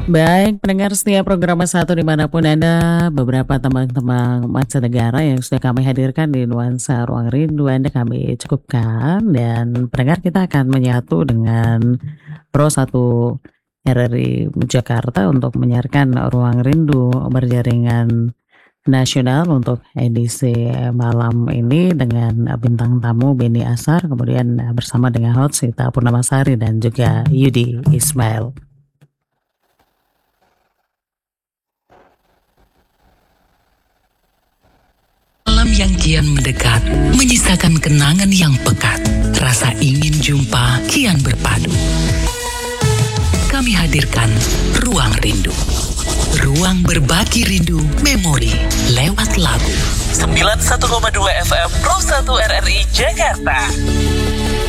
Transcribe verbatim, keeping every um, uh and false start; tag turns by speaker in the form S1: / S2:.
S1: Baik, pendengar setia program satu dimanapun Anda, beberapa teman-teman mancanegara yang sudah kami hadirkan di Nuansa Ruang Rindu Anda kami cukupkan dan pendengar kita akan menyatu dengan Pro satu R R I Jakarta untuk menyiarkan Ruang Rindu berjaringan nasional untuk edisi malam ini dengan bintang tamu Beni Asar, kemudian bersama dengan host Sita Purnamasari dan juga Yudi Ismail.
S2: Malam yang kian mendekat, menyisakan kenangan yang pekat. Rasa ingin jumpa kian berpadu. Kami hadirkan Ruang Rindu. Ruang berbagi rindu, memori, lewat lagu.
S3: sembilan puluh satu koma dua F M Pro satu R R I Jakarta.